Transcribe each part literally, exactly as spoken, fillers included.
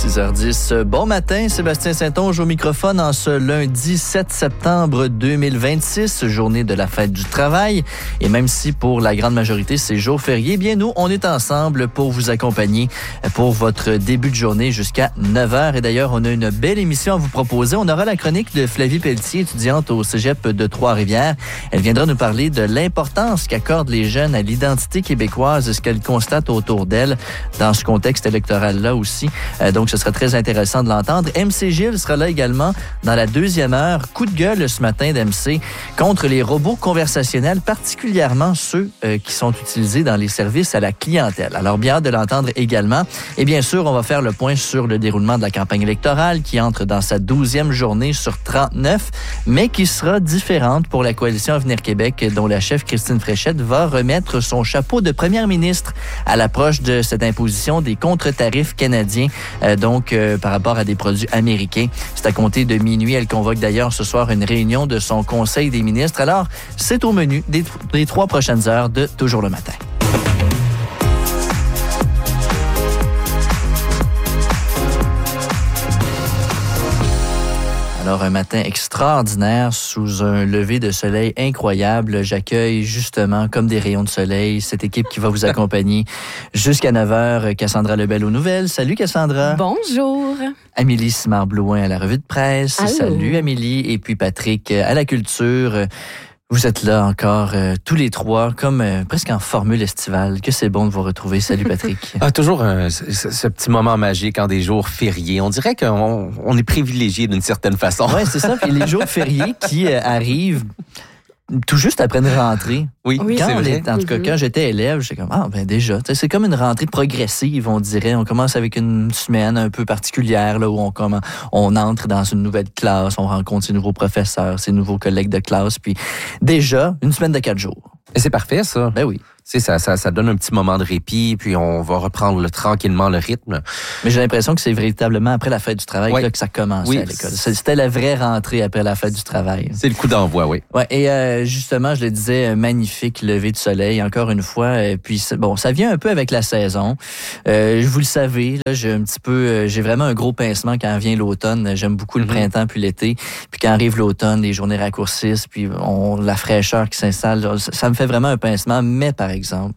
six heures dix. Bon matin, Sébastien Saint-Onge au microphone en ce lundi sept septembre deux mille vingt-six, journée de la fête du travail. Et même si pour la grande majorité, c'est jour férié, bien nous, on est ensemble pour vous accompagner pour votre début de journée jusqu'à neuf heures. Et d'ailleurs, on a une belle émission à vous proposer. On aura la chronique de Flavie Pelletier, étudiante au Cégep de Trois-Rivières. Elle viendra nous parler de l'importance qu'accordent les jeunes à l'identité québécoise, ce qu'elle constate autour d'elle dans ce contexte électoral-là aussi. Euh, donc, ce sera très intéressant de l'entendre. M C Gilles sera là également dans la deuxième heure. Coup de gueule ce matin d'M C contre les robots conversationnels, particulièrement ceux euh, qui sont utilisés dans les services à la clientèle. Alors, bien hâte de l'entendre également. Et bien sûr, on va faire le point sur le déroulement de la campagne électorale qui entre dans sa douzième journée sur trente-neuf, mais qui sera différente pour la coalition Avenir Québec, dont la chef Christine Fréchette va remettre son chapeau de première ministre à l'approche de cette imposition des contre-tarifs canadiens, euh, donc euh, par rapport à des produits américains. C'est à compter de minuit. Elle convoque d'ailleurs ce soir une réunion de son Conseil des ministres. Alors, c'est au menu des, des trois prochaines heures de Toujours le matin. Alors, un matin extraordinaire sous un lever de soleil incroyable. J'accueille justement, comme des rayons de soleil, cette équipe qui va vous accompagner jusqu'à neuf heures. Cassandra Lebel aux nouvelles. Salut, Cassandra. Bonjour. Amélie Simard-Blouin à la revue de presse. Allô. Salut, Amélie. Et puis Patrick à la culture. Vous êtes là encore, euh, tous les trois, comme euh, presque en formule estivale. Que c'est bon de vous retrouver. Salut, Patrick. Ah, toujours euh, ce, ce petit moment magique en des jours fériés. On dirait qu'on on est privilégié d'une certaine façon. Oui, c'est ça. Puis les jours fériés qui euh, arrivent tout juste après une rentrée. Oui, quand c'est on vrai. est, en tout cas, quand j'étais élève, j'étais comme, ah, ben déjà, c'est comme une rentrée progressive, on dirait. On commence avec une semaine un peu particulière, là, où on, comment, on entre dans une nouvelle classe, on rencontre ses nouveaux professeurs, ses nouveaux collègues de classe, puis déjà, une semaine de quatre jours. Et c'est parfait, ça. Ben oui. Tu sais, ça, ça, ça donne un petit moment de répit, puis on va reprendre le, tranquillement le rythme. Mais j'ai l'impression que c'est véritablement après la fête du travail oui. là, que ça commence oui. à l'école. C'était la vraie rentrée après la fête du travail. C'est le coup d'envoi, oui. Ouais, et euh, justement, je le disais, magnifique lever de soleil, encore une fois. Et puis, bon, ça vient un peu avec la saison. Euh, vous le savez, là, j'ai un petit peu, euh, j'ai vraiment un gros pincement quand vient l'automne. J'aime beaucoup le mm-hmm. printemps puis l'été. Puis quand arrive l'automne, les journées raccourcissent, puis on, la fraîcheur qui s'installe, ça, ça me fait vraiment un pincement. Mais par exemple,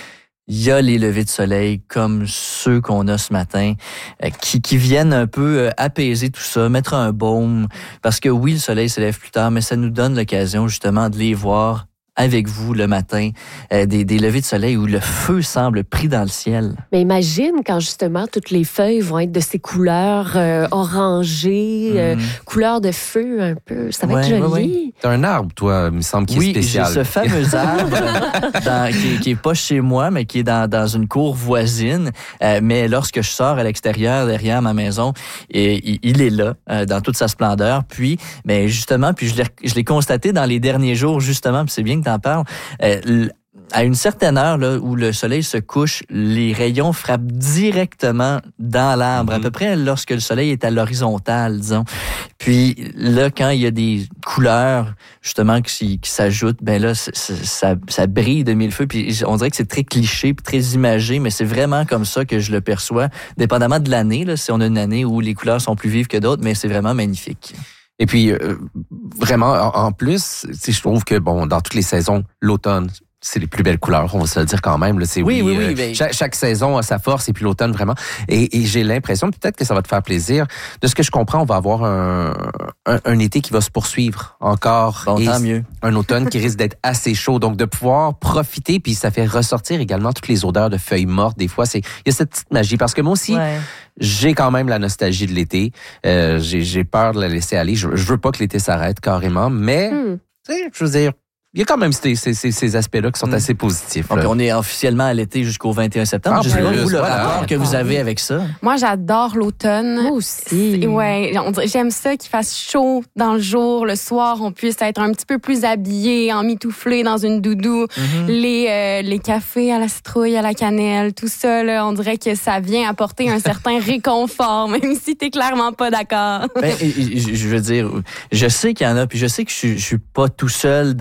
il y a les levées de soleil comme ceux qu'on a ce matin euh, qui, qui viennent un peu euh, apaiser tout ça, mettre un baume. Parce que oui, le soleil se lève plus tard, mais ça nous donne l'occasion justement de les voir avec vous le matin, euh, des, des levées de soleil où le feu semble pris dans le ciel. Mais imagine quand justement toutes les feuilles vont être de ces couleurs euh, orangées, mm. euh, couleurs de feu un peu. Ça va ouais, être joli. Ouais, ouais. T'as un arbre, toi, il me semble, qui oui, est spécial. Oui, j'ai ce fameux arbre dans, qui, qui est pas chez moi, mais qui est dans, dans une cour voisine. Euh, mais lorsque je sors à l'extérieur, derrière ma maison, et, il, il est là, euh, dans toute sa splendeur. Puis, mais justement, puis je l'ai, je l'ai constaté dans les derniers jours, justement, puis c'est bien que t'en parles. Euh, à une certaine heure là, où le soleil se couche, les rayons frappent directement dans l'arbre, mm-hmm. à peu près lorsque le soleil est à l'horizontale, disons. Puis là, quand il y a des couleurs, justement, qui, qui s'ajoutent, ben là, ça, ça, ça brille de mille feux. Puis on dirait que c'est très cliché, puis très imagé, mais c'est vraiment comme ça que je le perçois, dépendamment de l'année, là, si on a une année où les couleurs sont plus vives que d'autres, mais c'est vraiment magnifique. Et puis, euh, vraiment, en, en plus, je trouve que, bon, dans toutes les saisons, l'automne, c'est les plus belles couleurs, on va se le dire quand même. Là, c'est, oui, oui, oui. Euh, Mais... chaque, chaque saison a sa force, et puis l'automne, vraiment. Et, et j'ai l'impression, peut-être que ça va te faire plaisir, de ce que je comprends, on va avoir un, un, un été qui va se poursuivre encore. Bon, et tant mieux. Un automne qui risque d'être assez chaud. Donc, de pouvoir profiter, puis ça fait ressortir également toutes les odeurs de feuilles mortes. Des fois, c'est il y a cette petite magie. Parce que moi aussi... Ouais. J'ai quand même la nostalgie de l'été. Euh, j'ai, j'ai peur de la laisser aller. Je, je veux pas que l'été s'arrête carrément, mais hmm. tu sais, je veux dire, il y a quand même ces, ces, ces aspects-là qui sont mmh. assez positifs. Donc, on est officiellement à l'été jusqu'au vingt et un septembre. Ah, je sais pas, vous, le voilà. rapport que vous avez avec ça. Moi, j'adore l'automne. Moi aussi. Ouais, j'aime ça qu'il fasse chaud dans le jour. Le soir, on puisse être un petit peu plus habillé, emmitouflé dans une doudou. Mm-hmm. Les, euh, les cafés à la citrouille, à la cannelle, tout ça, là, on dirait que ça vient apporter un certain réconfort, même si t'es clairement pas d'accord. Ben, je veux dire, je sais qu'il y en a, puis je sais que je, je suis pas tout seul dans, ouais. dans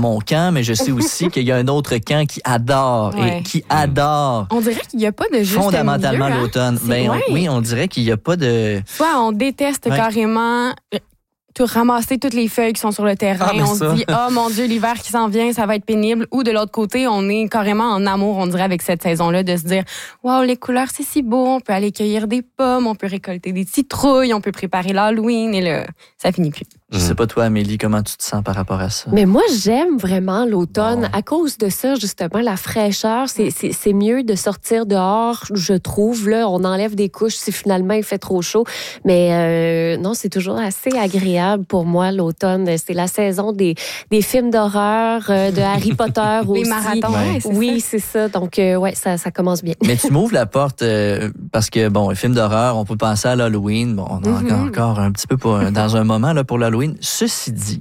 mon camp, mais je sais aussi qu'il y a un autre camp qui adore Ouais. et qui adore On dirait qu'il n'y a pas de juste fondamentalement milieu, hein? l'automne. C'est- Ben, on- ouais. oui, on dirait qu'il n'y a pas de... Soit on déteste Ouais. carrément euh, tout ramasser toutes les feuilles qui sont sur le terrain. Ah, mais on ça. se dit, oh mon Dieu, l'hiver qui s'en vient, ça va être pénible. Ou de l'autre côté, on est carrément en amour, on dirait, avec cette saison-là, de se dire, wow, les couleurs, c'est si beau. On peut aller cueillir des pommes, on peut récolter des citrouilles, on peut préparer l'Halloween. Et là, ça finit plus. Je sais pas toi, Amélie, comment tu te sens par rapport à ça? Mais moi, j'aime vraiment l'automne. Bon. À cause de ça, justement, la fraîcheur, c'est, c'est, c'est mieux de sortir dehors, je trouve. Là, on enlève des couches si finalement il fait trop chaud. Mais euh, non, c'est toujours assez agréable pour moi, l'automne. C'est la saison des, des films d'horreur, euh, de Harry Potter aussi. Les marathons, ouais, c'est Oui, ça. c'est ça. Donc, euh, ouais, ça, ça commence bien. Mais tu m'ouvres la porte euh, parce que, bon, un film d'horreur, on peut penser à l'Halloween. Bon, on a Mm-hmm. encore, encore un petit peu pour, dans un moment là, pour l'Halloween. Ceci dit,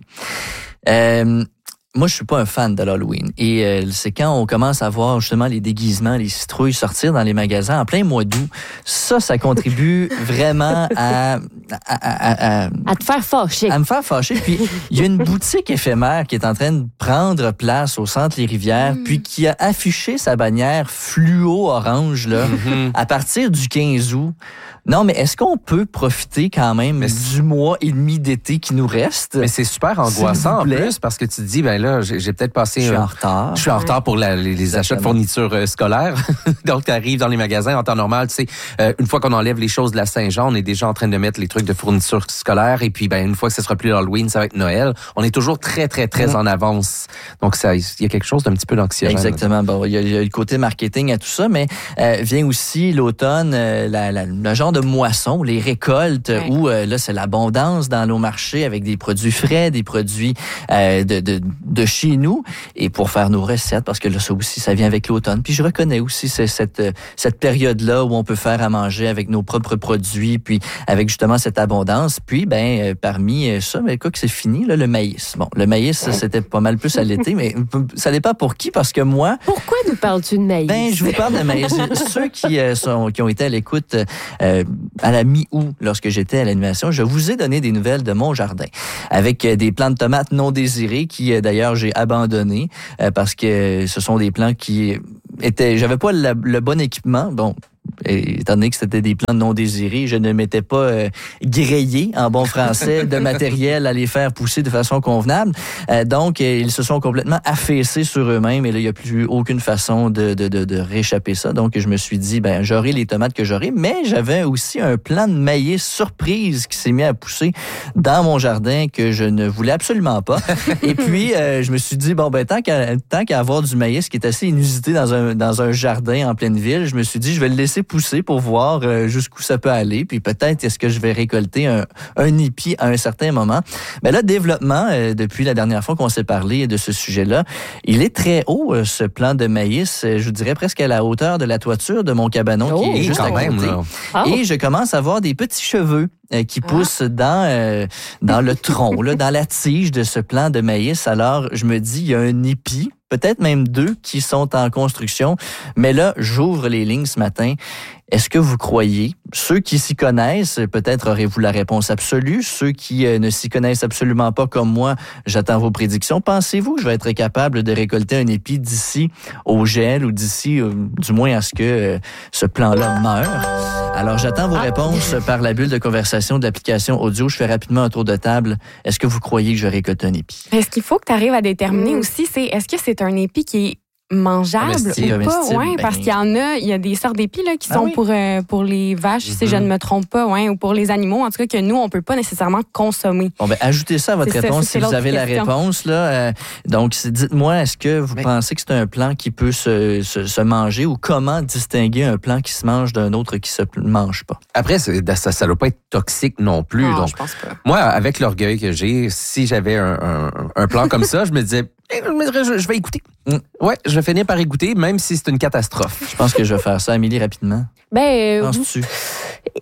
euh, moi, je suis pas un fan de l'Halloween. Et euh, c'est quand on commence à voir justement les déguisements, les citrouilles sortir dans les magasins en plein mois d'août. Ça, ça contribue vraiment à, à, à, à, À te faire fâcher. à me faire fâcher. Puis, il y a une boutique éphémère qui est en train de prendre place au centre Les Rivières, Mm. puis qui a affiché sa bannière fluo-orange là, à partir du quinze août. Non, mais est-ce qu'on peut profiter quand même Mais du mois et demi d'été qui nous reste? Mais c'est super S'il angoissant vous en plaît. plus parce que tu te dis, ben là, j'ai, j'ai peut-être passé... Je suis un- en retard. Je suis en retard pour la- les, les achats de Exactement. fournitures euh, scolaires. Donc, tu arrives dans les magasins en temps normal. Tu sais, euh, une fois qu'on enlève les choses de la Saint-Jean, on est déjà en train de mettre les trucs de fournitures scolaires. Et puis, ben, une fois que ce sera plus l'Halloween, ça va être Noël. On est toujours très, très, très Mm. en avance. Donc, ça, il y a quelque chose d'un petit peu d'anxiogène. Exactement. Bon, il y, a, il y a le côté marketing à tout ça, mais euh, vient aussi l'automne, euh, la, la- le genre de moisson, les récoltes, Ouais. où euh, là, c'est l'abondance dans nos marchés avec des produits frais, des produits euh, de, de, de chez nous, et pour faire nos recettes, parce que là, ça aussi, ça vient avec l'automne. Puis je reconnais aussi c'est cette, euh, cette période-là où on peut faire à manger avec nos propres produits, puis avec justement cette abondance. Puis, ben, euh, parmi euh, ça, mais quoi que c'est fini, là, le maïs. Bon, le maïs, ça, c'était pas mal plus à l'été, mais ça dépend pour qui, parce que moi, Pourquoi nous parles-tu de maïs? ben, je vous parle de maïs. Ceux qui, euh, sont, qui ont été à l'écoute euh, à la mi-août, lorsque j'étais à l'animation, je vous ai donné des nouvelles de mon jardin avec euh, des plants de tomates non désirés qui, euh, d'ailleurs, j'ai abandonnés euh, parce que ce sont des plants qui étaient... J'avais pas la- le bon équipement. Bon, et, étant donné que c'était des plants non désirés, je ne m'étais pas euh, grillé, en bon français, de matériel à les faire pousser de façon convenable. Euh, donc, euh, ils se sont complètement affaissés sur eux-mêmes et là, il n'y a plus aucune façon de, de, de, de réchapper ça. Donc, je me suis dit, ben, j'aurai les tomates que j'aurai, mais j'avais aussi un plant de maïs surprise qui s'est mis à pousser dans mon jardin que je ne voulais absolument pas. Et puis, euh, je me suis dit, bon, ben, tant qu'à, tant qu'à avoir du maïs qui est assez inusité dans un, dans un jardin en pleine ville, je me suis dit, je vais le laisser pousser pour voir euh, jusqu'où ça peut aller. Puis peut-être est-ce que je vais récolter un, un épi à un certain moment. Mais là, développement, euh, depuis la dernière fois qu'on s'est parlé de ce sujet-là, il est très haut, euh, ce plant de maïs. Euh, je vous dirais presque à la hauteur de la toiture de mon cabanon Oh, qui est Et juste quand à même, côté. là. Ah. Et je commence à voir des petits cheveux euh, qui Ah. poussent dans euh, dans le tronc, là, dans la tige de ce plant de maïs. Alors, je me dis, il y a un épi, peut-être même deux, qui sont en construction. Mais là, j'ouvre les lignes ce matin. Est-ce que vous croyez, ceux qui s'y connaissent, peut-être aurez-vous la réponse absolue, ceux qui euh, ne s'y connaissent absolument pas comme moi, j'attends vos prédictions. Pensez-vous que je vais être capable de récolter un épi d'ici au gel ou d'ici, euh, du moins à ce que euh, ce plan-là meure? Alors, j'attends vos réponses par la bulle de conversation de l'application audio. Je fais rapidement un tour de table. Est-ce que vous croyez que je récolte un épi? Mais ce qu'il faut que tu arrives à déterminer Mm. aussi, c'est est-ce que c'est un épi qui est mangeable Comestible, ou pas? comestible, Ouais, ben- parce qu'il y en a, il y a des sortes d'épis là, qui Ah sont oui? pour, euh, pour les vaches, si je ne me trompe pas, ouais, ou pour les animaux, en tout cas que nous, on peut pas nécessairement consommer. Bon, ben, ajoutez ça à votre C'est ça, réponse c'est si vous l'autre avez la question. réponse. Là, euh, donc, c'est- dites-moi, est-ce que vous Mais- pensez que c'est un plant qui peut se, se, se manger ou comment distinguer un plant qui se mange d'un autre qui se mange pas? Après, c'est- ça ça doit pas être toxique non plus. Non, donc, je pense pas. moi, avec l'orgueil que j'ai, si j'avais un, un, un plan comme ça, je me disais, eh, je, me dirais, je- je vais écouter. Mm. Ouais, je vais finir par écouter, même si c'est une catastrophe. Je pense que je vais faire ça, Amélie, rapidement. Ben, euh, Penses-tu?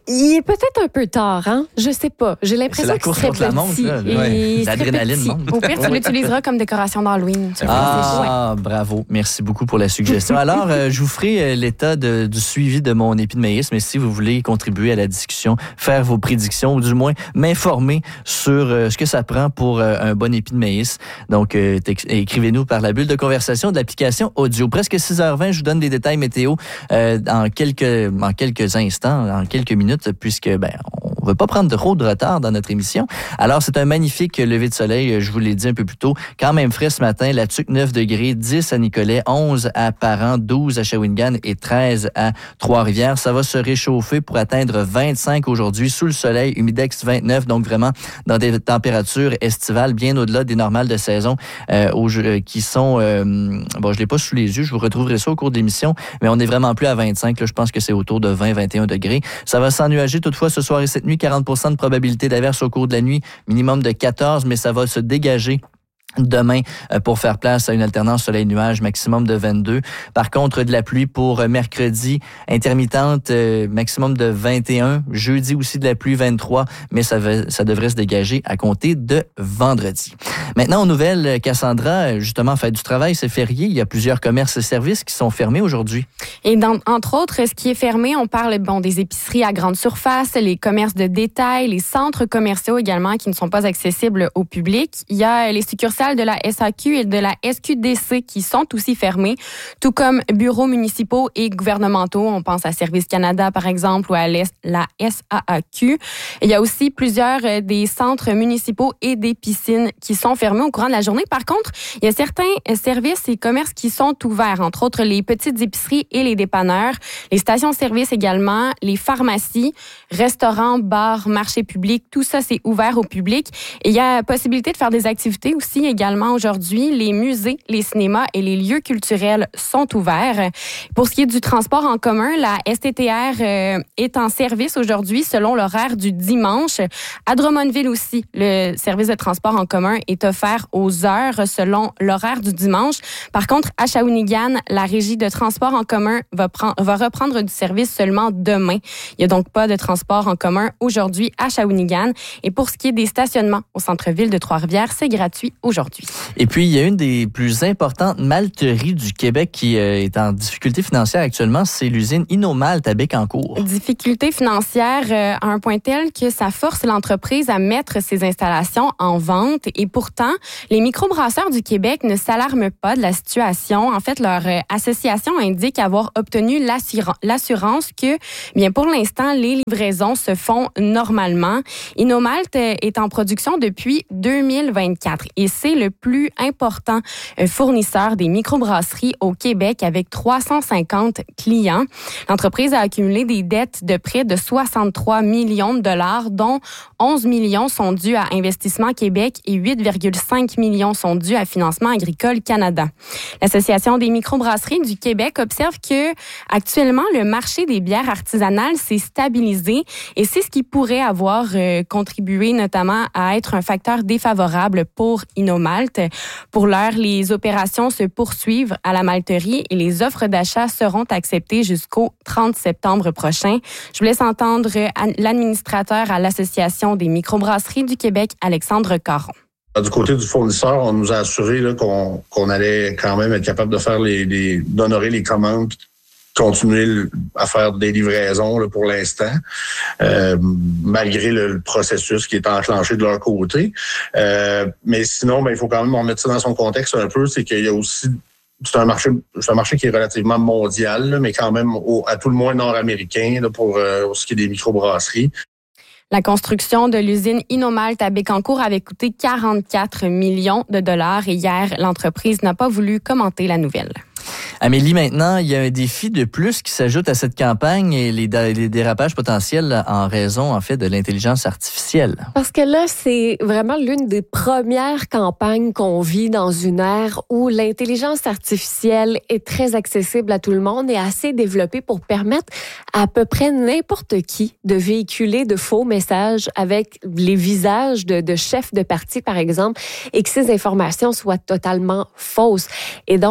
Il est peut-être un peu tard, hein? Je sais pas. J'ai l'impression qu'il serait petit. C'est la course contre la montre, là. Ouais. L'adrénaline monte. Au pire, tu l'utiliseras comme décoration d'Halloween. Ah, bravo. Merci beaucoup pour la suggestion. Alors, euh, je vous ferai l'état de, du suivi de mon épi de maïs, mais si vous voulez contribuer à la discussion, faire vos prédictions, ou du moins m'informer sur euh, ce que ça prend pour euh, un bon épi de maïs, donc euh, écrivez-nous par la bulle de conversation de l'application audio. Presque six heures vingt, je vous donne des détails météo euh, en quelques en quelques instants, en quelques minutes, puisque ben on veut pas prendre trop de retard dans notre émission. Alors, c'est un magnifique lever de soleil, je vous l'ai dit un peu plus tôt, quand même frais ce matin, La Tuque neuf degrés, dix à Nicolet, onze à Parent, douze à Shawinigan et treize à Trois-Rivières. Ça va se réchauffer pour atteindre vingt-cinq aujourd'hui, sous le soleil, humidex vingt-neuf, donc vraiment dans des températures estivales bien au-delà des normales de saison euh, au, qui sont, euh, bon, je l'ai pas sous les yeux, je vous retrouverai ça au cours de l'émission, mais on est vraiment plus à vingt-cinq, là, je pense que c'est autour de vingt à vingt et un degrés. Ça va s'ennuager toutefois ce soir et cette nuit, quarante pour cent de probabilité d'averse au cours de la nuit, minimum de quatorze, mais ça va se dégager demain pour faire place à une alternance soleil-nuage, maximum de vingt-deux. Par contre, de la pluie pour mercredi, intermittente, maximum de vingt et un. Jeudi aussi de la pluie, vingt-trois, mais ça, va, ça devrait se dégager à compter de vendredi. Maintenant, aux nouvelles, Cassandra, justement, fête du travail, c'est férié. Il y a plusieurs commerces et services qui sont fermés aujourd'hui. Et dans, entre autres, ce qui est fermé, on parle bon des épiceries à grande surface, les commerces de détail, les centres commerciaux également qui ne sont pas accessibles au public. Il y a les succursales de la S A Q et de la S Q D C qui sont aussi fermés, tout comme bureaux municipaux et gouvernementaux. On pense à Service Canada, par exemple, ou à la S A A Q. Il y a aussi plusieurs des centres municipaux et des piscines qui sont fermés au courant de la journée. Par contre, il y a certains services et commerces qui sont ouverts, entre autres les petites épiceries et les dépanneurs, les stations-service également, les pharmacies, restaurants, bars, marchés publics, tout ça, c'est ouvert au public. Et il y a possibilité de faire des activités aussi également aujourd'hui. Les musées, les cinémas et les lieux culturels sont ouverts. Pour ce qui est du transport en commun, la S T T R euh, est en service aujourd'hui selon l'horaire du dimanche. À Drummondville aussi, le service de transport en commun est offert aux heures selon l'horaire du dimanche. Par contre, à Shawinigan, la régie de transport en commun va, prendre, va reprendre du service seulement demain. Il n'y a donc pas de transport en commun aujourd'hui à Shawinigan. Et pour ce qui est des stationnements au centre-ville de Trois-Rivières, c'est gratuit aujourd'hui. Et puis, il y a une des plus importantes malteries du Québec qui euh, est en difficulté financière actuellement, c'est l'usine Innomalt à Bécancour. Difficulté financière euh, à un point tel que ça force l'entreprise à mettre ses installations en vente. Et pourtant, les microbrasseurs du Québec ne s'alarment pas de la situation. En fait, leur euh, association indique avoir obtenu l'assura- l'assurance que, bien, pour l'instant, les livraisons se font normalement. Innomalt euh, est en production depuis deux mille vingt-quatre et c'est le plus important fournisseur des microbrasseries au Québec avec trois cent cinquante clients. L'entreprise a accumulé des dettes de près de soixante-trois millions de dollars, dont onze millions sont dus à Investissement Québec et huit virgule cinq millions sont dus à Financement Agricole Canada. L'Association des microbrasseries du Québec observe que actuellement le marché des bières artisanales s'est stabilisé et c'est ce qui pourrait avoir euh, contribué notamment à être un facteur défavorable pour Innomalt. Pour l'heure, les opérations se poursuivent à la malterie et les offres d'achat seront acceptées jusqu'au trente septembre prochain. Je vous laisse entendre l'administrateur à l'Association des microbrasseries du Québec, Alexandre Caron. Du côté du fournisseur, on nous a assuré là, qu'on, qu'on allait quand même être capable de faire les, les d'honorer les commandes, continuer à faire des livraisons là, pour l'instant, euh, malgré le, le processus qui est enclenché de leur côté. Euh, mais sinon, ben, il faut quand même remettre ça dans son contexte un peu, c'est qu'il y a aussi c'est un marché, c'est un marché qui est relativement mondial, là, mais quand même au, à tout le moins nord-américain là, pour, euh, pour ce qui est des microbrasseries. La construction de l'usine Innomalt à Bécancour avait coûté quarante-quatre millions de dollars et hier, l'entreprise n'a pas voulu commenter la nouvelle. Amélie, maintenant, il y a un défi de plus qui s'ajoute à cette campagne et les, les dérapages potentiels en raison, en fait, de l'intelligence artificielle. Parce que là, c'est vraiment l'une des premières campagnes qu'on vit dans une ère où l'intelligence artificielle est très accessible à tout le monde et assez développée pour permettre à peu près n'importe qui de véhiculer de faux messages avec les visages de, de chefs de parti, par exemple, et que ces informations soient totalement fausses. Et donc,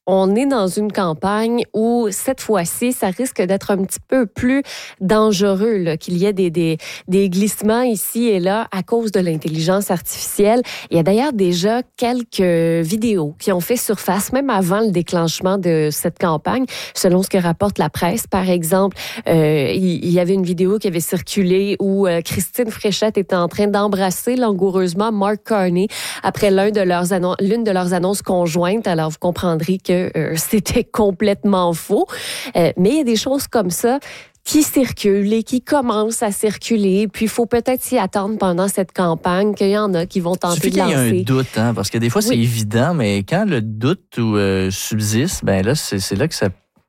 on est dans une campagne où, cette fois-ci, ça risque d'être un petit peu plus dangereux, là, qu'il y ait des, des, des glissements ici et là à cause de l'intelligence artificielle. Il y a d'ailleurs déjà quelques vidéos qui ont fait surface, même avant le déclenchement de cette campagne, selon ce que rapporte la presse. Par exemple, euh, il y avait une vidéo qui avait circulé où euh, Christine Fréchette était en train d'embrasser langoureusement Mark Carney après l'un de leurs annon- l'une de leurs annonces conjointes. Alors, vous comprendrez que euh, c'était complètement faux. Euh, mais il y a des choses comme ça qui circulent et qui commencent à circuler. Puis, il faut peut-être s'y attendre pendant cette campagne qu'il y en a qui vont tenter de lancer. Il y a un doute, hein, parce que des fois, c'est oui. évident, mais quand le doute ou, euh, subsiste, ben là, c'est, c'est là que ça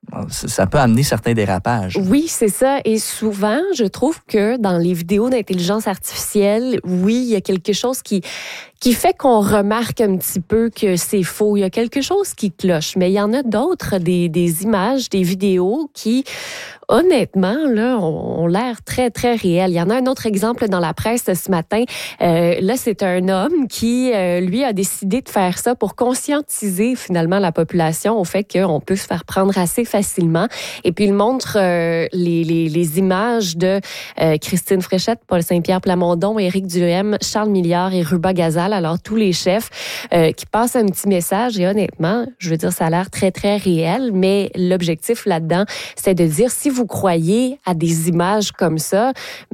ça peut amener certains dérapages. Oui, c'est ça. Et souvent, je trouve que dans les vidéos d'intelligence artificielle, oui, il y a quelque chose qui, qui fait qu'on remarque un petit peu que c'est faux. Il y a quelque chose qui cloche. Mais il y en a d'autres, des, des images, des vidéos qui, honnêtement, là, ont, ont l'air très, très réels. Il y en a un autre exemple dans la presse ce matin. Euh, là, c'est un homme qui, euh, lui, a décidé de faire ça pour conscientiser finalement la population au fait qu'on peut se faire prendre assez facilement. Et puis, il montre euh, les, les, les images de euh, Christine Fréchette, Paul Saint-Pierre Plamondon, Éric Duhem, Charles Milliard et Ruba Gazal. Alors, tous les chefs euh, qui passent un petit message. Et honnêtement, je veux dire, ça a l'air très, très réel. Mais l'objectif là-dedans, c'est de dire, si vous croyez à des images comme ça,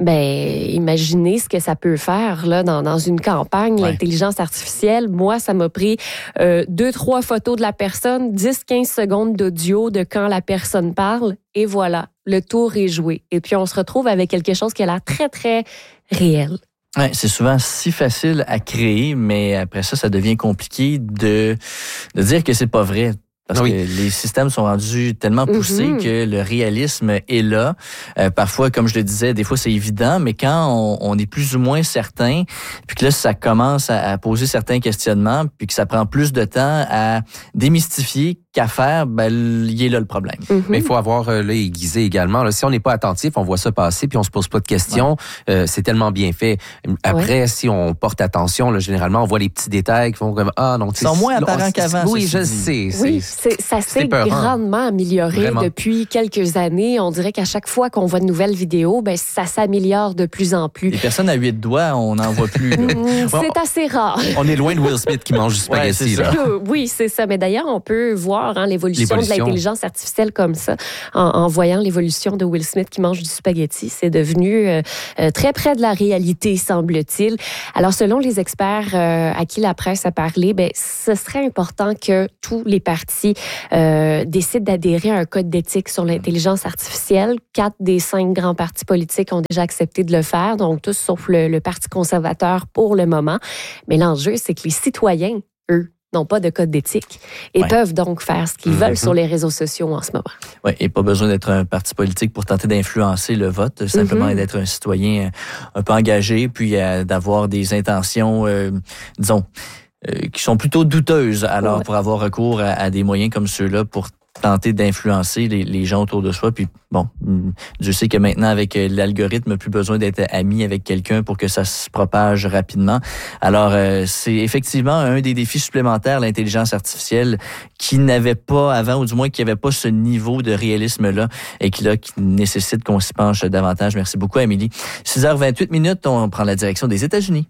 ben imaginez ce que ça peut faire là dans, dans une campagne, ouais. L'intelligence artificielle. Moi, ça m'a pris euh, deux, trois photos de la personne, dix, quinze secondes d'audio de quand la personne parle, et voilà, le tour est joué. Et puis, on se retrouve avec quelque chose qui a l'air très, très réel. Ouais, c'est souvent si facile à créer, mais après ça, ça devient compliqué de, de dire que c'est pas vrai. Parce oui. que les systèmes sont rendus tellement poussés mm-hmm. que le réalisme est là. Euh, parfois, comme je le disais, des fois c'est évident, mais quand on, on est plus ou moins certain, puis que là ça commence à, à poser certains questionnements, puis que ça prend plus de temps à démystifier qu'à faire, ben il est là le problème. Mm-hmm. Mais il faut avoir euh, l'œil aiguisé également. Là, si on n'est pas attentif, on voit ça passer, puis on se pose pas de questions. Ouais. Euh, c'est tellement bien fait. Après, ouais. si on porte attention, là, généralement, on voit les petits détails qui font comme ah non, ils sont moins apparents qu'avant. Oui, je sais. Oui, c'est, ça s'est grandement amélioré Vraiment. depuis quelques années. On dirait qu'à chaque fois qu'on voit de nouvelles vidéos, ben ça s'améliore de plus en plus. Les personnes à huit doigts, on n'en voit plus. Là. c'est bon, assez rare. On est loin de Will Smith qui mange du spaghetti. Ouais, là. Oui, c'est ça. Mais d'ailleurs, on peut voir hein, l'évolution, l'évolution de l'intelligence artificielle comme ça en, en voyant l'évolution de Will Smith qui mange du spaghetti. C'est devenu euh, euh, très près de la réalité, semble-t-il. Alors, selon les experts euh, à qui la presse a parlé, ben, ce serait important que tous les partis Euh, décide d'adhérer à un code d'éthique sur l'intelligence artificielle. Quatre des cinq grands partis politiques ont déjà accepté de le faire, donc tous sauf le, le Parti conservateur pour le moment. Mais l'enjeu, c'est que les citoyens, eux, n'ont pas de code d'éthique et ouais. peuvent donc faire ce qu'ils mm-hmm. veulent sur les réseaux sociaux en ce moment. Oui, et pas besoin d'être un parti politique pour tenter d'influencer le vote, simplement mm-hmm. d'être un citoyen un peu engagé, puis euh, d'avoir des intentions, euh, disons, Euh, qui sont plutôt douteuses, alors ouais. pour avoir recours à, à des moyens comme ceux-là pour tenter d'influencer les, les gens autour de soi. Puis bon, Dieu sait que maintenant, avec l'algorithme, plus besoin d'être ami avec quelqu'un pour que ça se propage rapidement. Alors, euh, c'est effectivement un des défis supplémentaires, l'intelligence artificielle, qui n'avait pas avant, ou du moins qui n'avait pas ce niveau de réalisme-là, et qui, là, qui nécessite qu'on s'y penche davantage. Merci beaucoup, Amélie. six heures vingt-huit minutes, on prend la direction des États-Unis.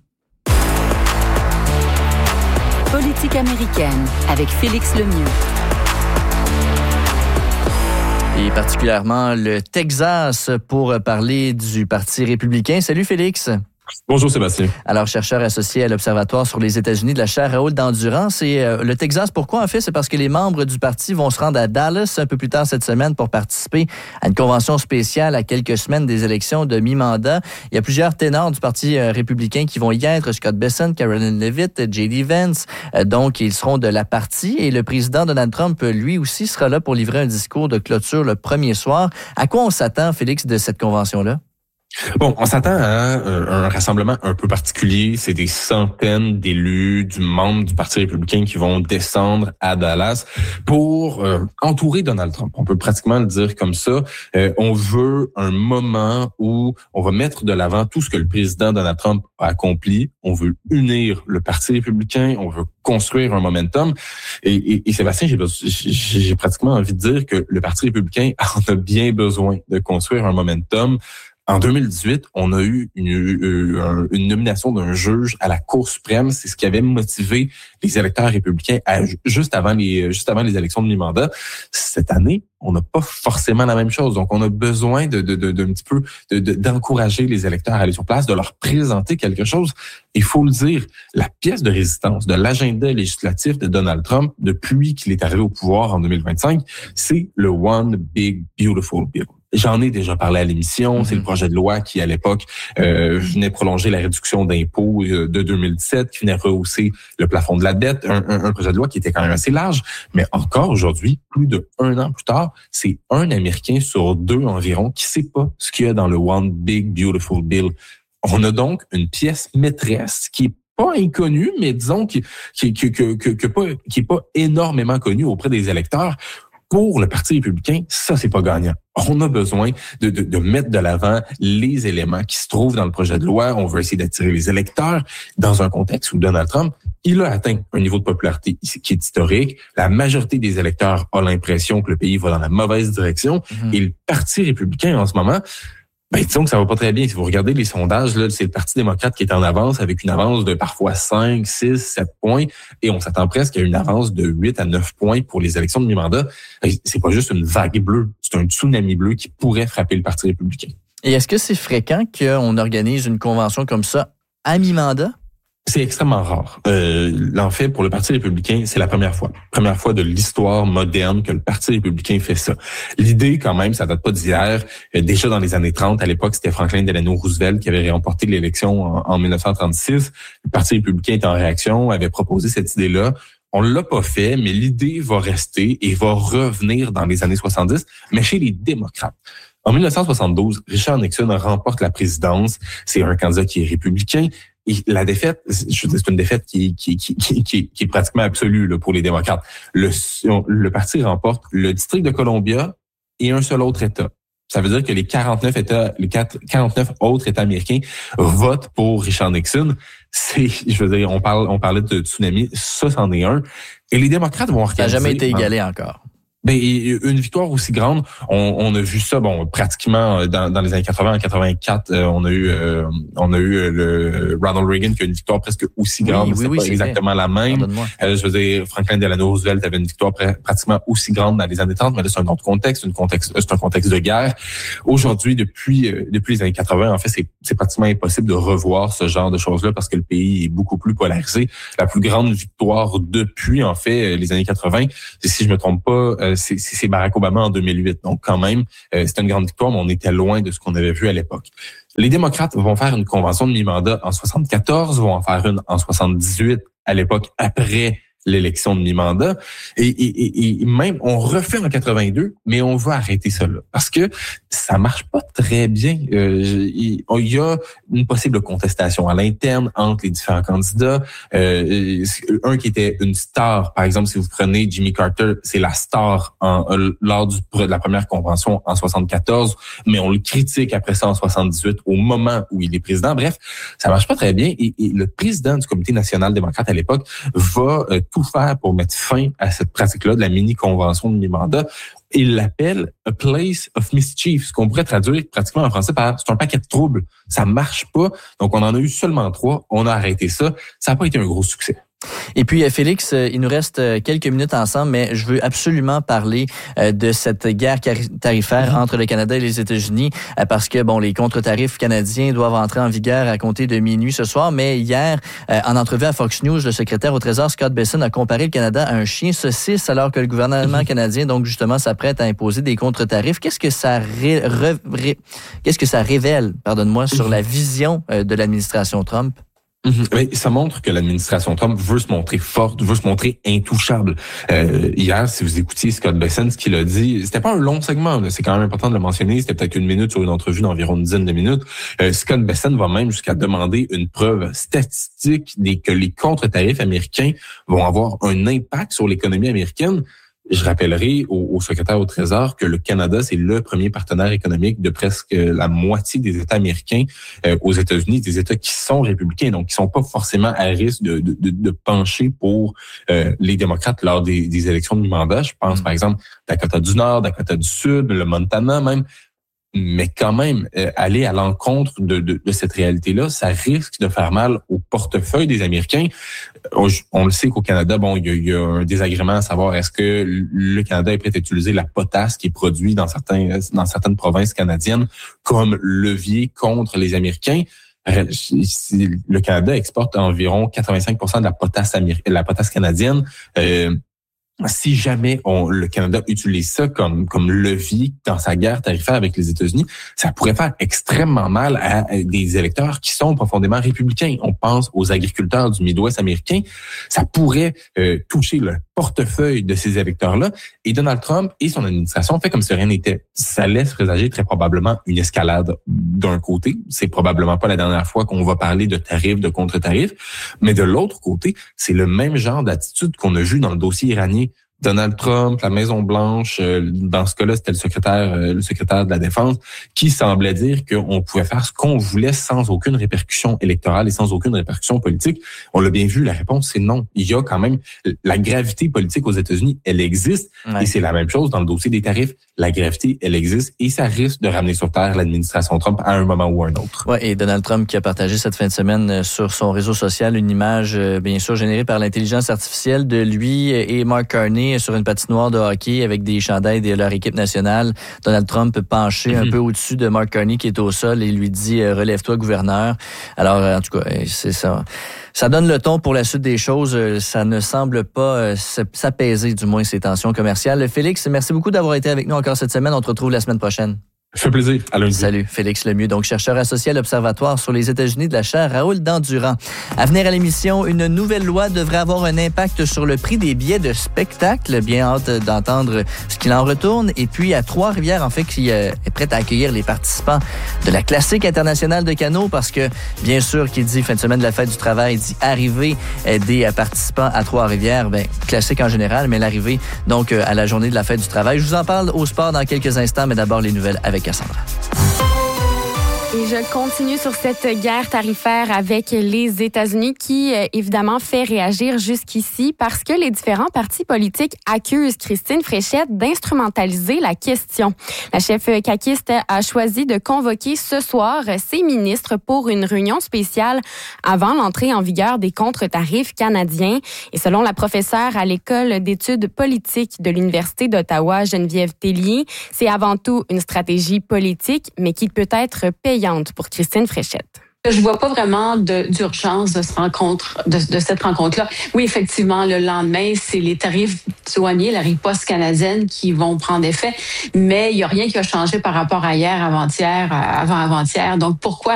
Politique américaine avec Félix Lemieux. Et particulièrement le Texas pour parler du Parti républicain. Salut Félix. Bonjour Sébastien. Alors, chercheur associé à l'Observatoire sur les États-Unis de la chaire Raoul d'endurance. Et euh, le Texas, pourquoi en fait? C'est parce que les membres du parti vont se rendre à Dallas un peu plus tard cette semaine pour participer à une convention spéciale à quelques semaines des élections de mi-mandat. Il y a plusieurs ténors du Parti euh, républicain qui vont y être. Scott Bessent, Carolyn Leavitt, J D Vance. Euh, donc, ils seront de la partie. Et le président Donald Trump, lui aussi, sera là pour livrer un discours de clôture le premier soir. À quoi on s'attend, Félix, de cette convention-là? Bon, on s'attend à un rassemblement un peu particulier. C'est des centaines d'élus, du membre du Parti républicain qui vont descendre à Dallas pour euh, entourer Donald Trump. On peut pratiquement le dire comme ça. Euh, on veut un moment où on va mettre de l'avant tout ce que le président Donald Trump a accompli. On veut unir le Parti républicain. On veut construire un momentum. Et, et, et Sébastien, j'ai, j'ai, j'ai pratiquement envie de dire que le Parti républicain en a bien besoin de construire un momentum. En deux mille dix-huit, on a eu une, une, une nomination d'un juge à la Cour suprême. C'est ce qui avait motivé les électeurs républicains à, juste avant les juste avant les élections de mi-mandat. Cette année, on n'a pas forcément la même chose. Donc, on a besoin de, de, de, d'un petit peu de, de, d'encourager les électeurs à aller sur place, de leur présenter quelque chose. Il faut le dire, la pièce de résistance de l'agenda législatif de Donald Trump depuis qu'il est arrivé au pouvoir en deux mille vingt-cinq, c'est le One Big Beautiful Bill. J'en ai déjà parlé à l'émission. Mm-hmm. C'est le projet de loi qui, à l'époque, euh, venait prolonger la réduction d'impôts de deux mille dix-sept, qui venait rehausser le plafond de la dette. Un, un, un projet de loi qui était quand même assez large. Mais encore aujourd'hui, plus de un an plus tard, c'est un Américain sur deux environ qui sait pas ce qu'il y a dans le One Big Beautiful Bill. On a donc une pièce maîtresse qui est pas inconnue, mais disons qui, qui, qui, qui, qui, qui, pas, qui est pas énormément connue auprès des électeurs. Pour le Parti républicain, ça, c'est pas gagnant. On a besoin de, de, de mettre de l'avant les éléments qui se trouvent dans le projet de loi. On veut essayer d'attirer les électeurs dans un contexte où Donald Trump, il a atteint un niveau de popularité qui est historique. La majorité des électeurs a l'impression que le pays va dans la mauvaise direction. Mm-hmm. Et le Parti républicain, en ce moment, ben, disons que ça va pas très bien. Si vous regardez les sondages, là, c'est le Parti démocrate qui est en avance avec une avance de parfois cinq, six, sept points. Et on s'attend presque à une avance de huit à neuf points pour les élections de mi-mandat. C'est pas juste une vague bleue. C'est un tsunami bleu qui pourrait frapper le Parti républicain. Et est-ce que c'est fréquent qu'on organise une convention comme ça à mi-mandat? C'est extrêmement rare. Euh, en fait, pour le Parti républicain, c'est la première fois. Première fois de l'histoire moderne que le Parti républicain fait ça. L'idée, quand même, ça date pas d'hier. Euh, déjà dans les années trente, à l'époque, c'était Franklin Delano Roosevelt qui avait remporté l'élection en, en dix-neuf cent trente-six. Le Parti républicain était en réaction, avait proposé cette idée-là. On l'a pas fait, mais l'idée va rester et va revenir dans les années soixante-dix, mais chez les démocrates. En dix-neuf cent soixante-douze, Richard Nixon remporte la présidence. C'est un candidat qui est républicain. Et la défaite, je veux dire, c'est une défaite qui, qui, qui, qui, qui, qui est pratiquement absolue là, pour les démocrates. Le, le parti remporte le district de Columbia et un seul autre État. Ça veut dire que les quarante-neuf États, les quarante-neuf autres États américains votent pour Richard Nixon. C'est, je veux dire, on parle, on parlait de tsunami, ça, c'en est un. Et les démocrates vont organiser. Ça n'a jamais été égalé hein, encore. Ben, une victoire aussi grande, on, on a vu ça, bon, pratiquement dans, dans les années quatre-vingts, en quatre-vingt-quatre, euh, on a eu, euh, on a eu euh, le Ronald Reagan qui a une victoire presque aussi grande, oui, oui, c'est oui, pas c'est exactement vrai. La même. Euh, je veux dire, Franklin Delano Roosevelt avait une victoire pr- pratiquement aussi grande dans les années trente, mais là c'est un autre contexte, une contexte, c'est un contexte de guerre. Aujourd'hui, depuis, euh, depuis les années quatre-vingts, en fait, c'est, c'est pratiquement impossible de revoir ce genre de choses-là parce que le pays est beaucoup plus polarisé. La plus grande victoire depuis, en fait, les années quatre-vingts, c'est, si je me trompe pas. Euh, C'est, c'est Barack Obama en deux mille huit. Donc, quand même, euh, c'était une grande victoire, mais on était loin de ce qu'on avait vu à l'époque. Les démocrates vont faire une convention de mi-mandat en soixante-quatorze, vont en faire une en soixante-dix-huit, à l'époque, après l'élection de mi-mandat. Et, et, et même, on refait en quatre-vingt-deux, mais on veut arrêter ça là. Parce que ça marche pas très bien. Euh, il y a une possible contestation à l'interne entre les différents candidats. Euh, un qui était une star, par exemple, si vous prenez Jimmy Carter, c'est la star en, lors du, de la première convention en soixante-quatorze, mais on le critique après ça en soixante-dix-huit, au moment où il est président. Bref, ça marche pas très bien. Et, et le président du Comité national démocrate à l'époque va euh, tout faire pour mettre fin à cette pratique-là de la mini-convention de mi-mandat. Il l'appelle « a place of mischief », ce qu'on pourrait traduire pratiquement en français par « c'est un paquet de troubles ». Ça marche pas, donc on en a eu seulement trois, on a arrêté ça. Ça n'a pas été un gros succès. Et puis, Félix, il nous reste quelques minutes ensemble, mais je veux absolument parler de cette guerre tarifaire entre le Canada et les États-Unis, parce que, bon, les contre-tarifs canadiens doivent entrer en vigueur à compter de minuit ce soir, mais hier, en entrevue à Fox News, le secrétaire au Trésor, Scott Bessent, a comparé le Canada à un chien saucisse, alors que le gouvernement canadien, donc, justement, s'apprête à imposer des contre-tarifs. Qu'est-ce que ça ré... Re... Ré... Qu'est-ce que ça révèle, pardonne-moi, sur la vision de l'administration Trump? Mm-hmm. Mais ça montre que l'administration Trump veut se montrer forte, veut se montrer intouchable. Euh, hier, si vous écoutiez Scott Bessent, ce qu'il a dit, c'était pas un long segment, là, c'est quand même important de le mentionner, c'était peut-être une minute sur une entrevue d'environ une dizaine de minutes. Euh, Scott Bessent va même jusqu'à demander une preuve statistique des, que les contre-tarifs américains vont avoir un impact sur l'économie américaine. Je rappellerai au, au secrétaire au Trésor que le Canada, c'est le premier partenaire économique de presque la moitié des États américains euh, aux États-Unis, des États qui sont républicains, donc qui sont pas forcément à risque de, de, de pencher pour euh, les démocrates lors des, des élections de mi-mandat. Je pense, mmh. par exemple, Dakota du Nord, Dakota du Sud, le Montana même. Mais quand même, euh, aller à l'encontre de, de, de cette réalité-là, ça risque de faire mal au portefeuille des Américains. On, on le sait qu'au Canada, bon, il y, a, il y a un désagrément à savoir est-ce que le Canada est prêt à utiliser la potasse qui est produite dans certains dans certaines provinces canadiennes comme levier contre les Américains. Le Canada exporte environ quatre-vingt-cinq pour cent de la potasse améri- la potasse canadienne. Euh, Si jamais on, le Canada utilise ça comme comme levier dans sa guerre tarifaire avec les États-Unis, ça pourrait faire extrêmement mal à des électeurs qui sont profondément républicains. On pense aux agriculteurs du Midwest américain. Ça pourrait euh, toucher le portefeuille de ces électeurs-là. Et Donald Trump et son administration fait comme si rien n'était. Ça laisse présager très probablement une escalade d'un côté. C'est probablement pas la dernière fois qu'on va parler de tarifs, de contre-tarifs. Mais de l'autre côté, c'est le même genre d'attitude qu'on a vu dans le dossier iranien. Donald Trump, la Maison-Blanche, euh, dans ce cas-là, c'était le secrétaire euh, le secrétaire de la Défense, qui semblait dire qu'on pouvait faire ce qu'on voulait sans aucune répercussion électorale et sans aucune répercussion politique. On l'a bien vu, la réponse, c'est non. Il y a quand même la gravité politique aux États-Unis, elle existe, ouais. Et c'est la même chose dans le dossier des tarifs. La gravité, elle existe, et ça risque de ramener sur terre l'administration Trump à un moment ou à un autre. Ouais, et Donald Trump qui a partagé cette fin de semaine sur son réseau social une image, bien sûr, générée par l'intelligence artificielle de lui et Mark Carney sur une patinoire de hockey avec des chandails de leur équipe nationale. Donald Trump penché mm-hmm. un peu au-dessus de Mark Carney qui est au sol et lui dit euh, « Relève-toi, gouverneur ». Alors, en tout cas, c'est ça. Ça donne le ton pour la suite des choses. Ça ne semble pas euh, s'apaiser, du moins, ces tensions commerciales. Félix, merci beaucoup d'avoir été avec nous encore cette semaine. On te retrouve la semaine prochaine. Ça fait plaisir. À lundi. Salut, Félix Lemieux, donc chercheur associé à l'Observatoire sur les États-Unis de la chaire Raoul Dandurand. À venir à l'émission, une nouvelle loi devrait avoir un impact sur le prix des billets de spectacle. Bien hâte d'entendre ce qu'il en retourne. Et puis à Trois-Rivières, en fait, qui est prête à accueillir les participants de la Classique internationale de canot parce que, bien sûr, qui dit fin de semaine de la fête du travail, dit arrivée des participants à Trois-Rivières, ben classique en général, mais l'arrivée donc à la journée de la fête du travail. Je vous en parle au sport dans quelques instants, mais d'abord les nouvelles avec Cassandra. Et je continue sur cette guerre tarifaire avec les États-Unis qui, euh, évidemment, fait réagir jusqu'ici parce que les différents partis politiques accusent Christine Fréchette d'instrumentaliser la question. La chef caquiste a choisi de convoquer ce soir ses ministres pour une réunion spéciale avant l'entrée en vigueur des contre-tarifs canadiens. Et selon la professeure à l'École d'études politiques de l'Université d'Ottawa, Geneviève Tellier, c'est avant tout une stratégie politique, mais qui peut être payante pour Christine Fréchette. Je vois pas vraiment de, d'urgence de, ce rencontre, de, de cette rencontre-là. Oui, effectivement, le lendemain, c'est les tarifs douaniers, la riposte canadienne qui vont prendre effet, mais il y a rien qui a changé par rapport à hier, avant-hier, avant-avant-hier. Donc, pourquoi